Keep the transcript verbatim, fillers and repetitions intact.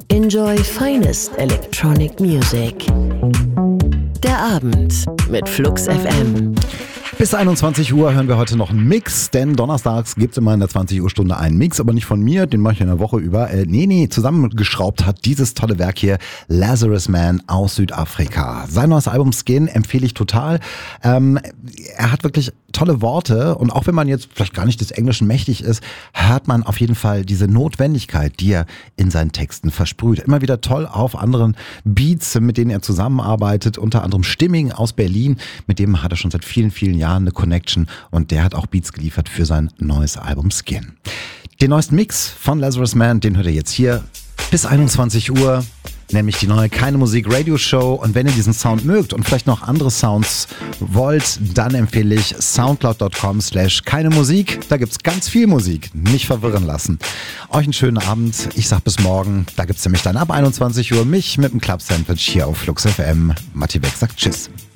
Enjoy finest electronic music. Der Abend mit Flux F M. Bis einundzwanzig Uhr hören wir heute noch einen Mix, denn donnerstags gibt es immer in der zwanzig Uhr Stunde einen Mix, aber nicht von mir, den mache ich in der Woche über. Äh, nee, nee, zusammengeschraubt hat dieses tolle Werk hier Lazarus Man aus Südafrika. Sein neues Album Skin empfehle ich total. Ähm, er hat wirklich tolle Worte und auch wenn man jetzt vielleicht gar nicht des Englischen mächtig ist, hört man auf jeden Fall diese Notwendigkeit, die er in seinen Texten versprüht. Immer wieder toll auf anderen Beats, mit denen er zusammenarbeitet, unter anderem Stimming aus Berlin, mit dem hat er schon seit vielen, vielen Jahren eine Connection und der hat auch Beats geliefert für sein neues Album Skin. Den neuesten Mix von Lazarus Man, den hört ihr jetzt hier bis einundzwanzig Uhr, nämlich die neue Keine Musik Radio Show. Und wenn ihr diesen Sound mögt und vielleicht noch andere Sounds wollt, dann empfehle ich soundcloud dot com slash keine Musik. Da gibt's ganz viel Musik, nicht verwirren lassen. Euch einen schönen Abend, ich sag bis morgen. Da gibt's nämlich dann ab einundzwanzig Uhr mich mit dem Club Sandwich hier auf Flux F M. Matti Beck sagt Tschüss.